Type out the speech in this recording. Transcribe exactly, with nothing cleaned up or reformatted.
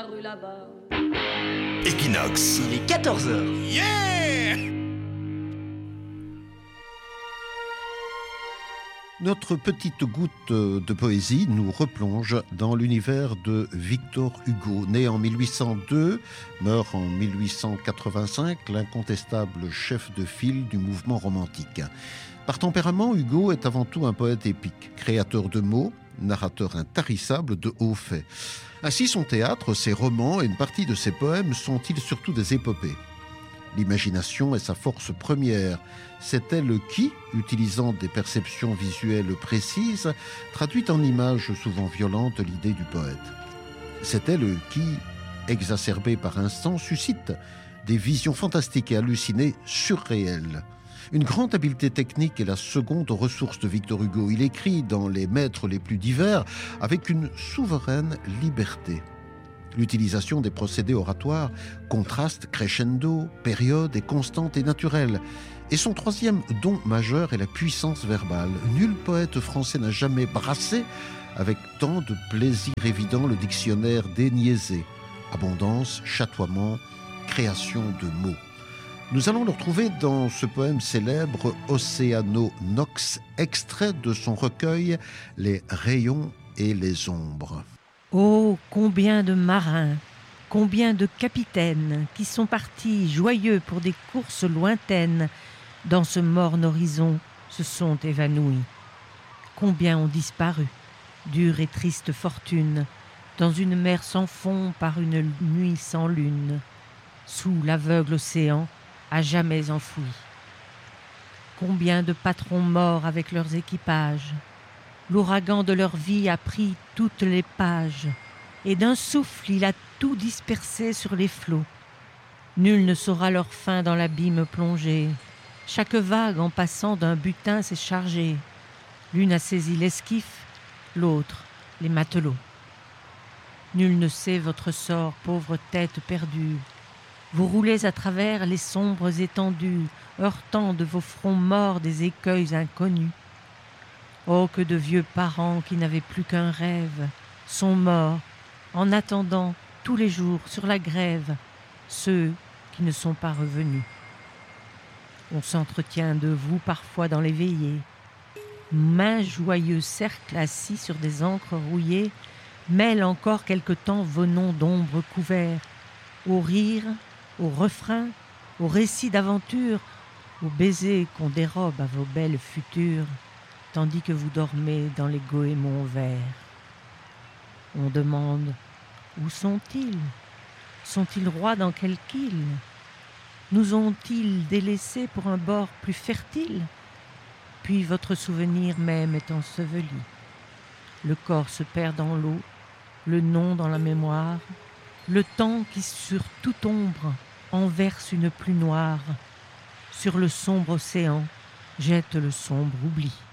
Equinox. Il est quatorze heures. Yeah! Notre petite goutte de poésie nous replonge dans l'univers de Victor Hugo. Né en mille huit cent deux, meurt en mille huit cent quatre-vingt-cinq, l'incontestable chef de file du mouvement romantique. Par tempérament, Hugo est avant tout un poète épique, créateur de mots, narrateur intarissable de hauts faits. Ainsi, son théâtre, ses romans et une partie de ses poèmes sont-ils surtout des épopées. L'imagination est sa force première. C'est elle qui, utilisant des perceptions visuelles précises, traduit en images souvent violentes l'idée du poète. C'est elle qui, exacerbée par instants, suscite des visions fantastiques et hallucinées surréelles. Une grande habileté technique est la seconde ressource de Victor Hugo. Il écrit dans les maîtres les plus divers avec une souveraine liberté. L'utilisation des procédés oratoires contraste crescendo, période est constante et naturelle. Et son troisième don majeur est la puissance verbale. Nul poète français n'a jamais brassé avec tant de plaisir évident le dictionnaire déniaisé. Abondance, chatoiement, création de mots. Nous allons le retrouver dans ce poème célèbre Océano Nox, extrait de son recueil Les rayons et les ombres. Oh, combien de marins, combien de capitaines qui sont partis joyeux pour des courses lointaines, dans ce morne horizon se sont évanouis. Combien ont disparu, dure et triste fortune, dans une mer sans fond par une nuit sans lune, sous l'aveugle océan à jamais enfoui. Combien de patrons morts avec leurs équipages. L'ouragan de leur vie a pris toutes les pages, et d'un souffle il a tout dispersé sur les flots. Nul ne saura leur fin dans l'abîme plongé. Chaque vague en passant d'un butin s'est chargée. L'une a saisi l'esquif, l'autre les matelots. Nul ne sait votre sort, pauvre tête perdue. Vous roulez à travers les sombres étendues, heurtant de vos fronts morts des écueils inconnus. Oh, que de vieux parents qui n'avaient plus qu'un rêve sont morts en attendant tous les jours sur la grève ceux qui ne sont pas revenus. On s'entretient de vous parfois dans les veillées. Mains joyeux cercles assis sur des ancres rouillées mêlent encore quelque temps vos noms d'ombre couverts, aux rires, aux refrains, aux récits d'aventure, aux baisers qu'on dérobe à vos belles futures, tandis que vous dormez dans les goémons verts. On demande, où sont-ils? Sont-ils rois dans quelque île? Nous ont-ils délaissés pour un bord plus fertile? Puis votre souvenir même est enseveli. Le corps se perd dans l'eau, le nom dans la mémoire, le temps qui sur toute ombre en verse une pluie noire, sur le sombre océan jette le sombre oubli.